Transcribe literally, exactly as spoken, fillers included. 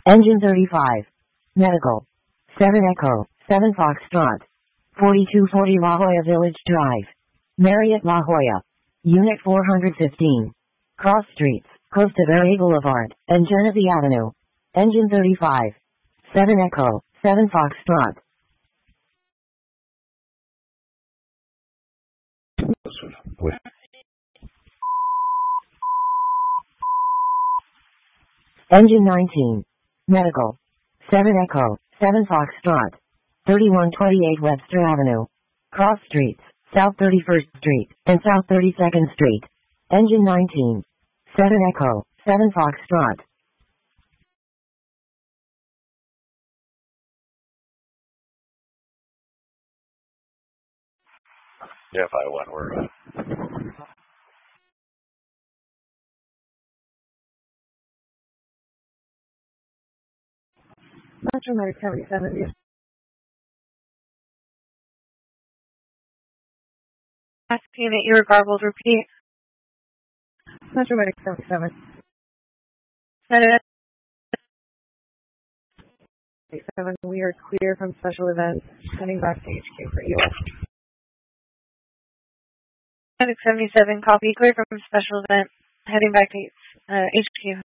Engine thirty-five. Medical. seven Echo, seven Foxtrot. forty-two forty La Jolla Village Drive. Marriott La Jolla. Unit four hundred fifteen. Cross Streets, Costa Verde Boulevard, and Genesee Avenue. Engine thirty-five. seven Echo, seven Foxtrot. Engine nineteen. Medical. seven Echo, seven Foxtrot. thirty-one twenty-eight Webster Avenue. Cross Streets, South thirty-first Street, and South thirty-second Street. Engine nineteen. seven Echo, seven Foxtrot. If I one were uh, Metro Medic seventy-seven, yes. Asking that you were garbled, repeat. Metro Medic seventy-seven. seventy-seven, we are clear from special events, heading back to H Q for U S. Medic seventy-seven, copy, clear from special event, heading back to uh, H Q.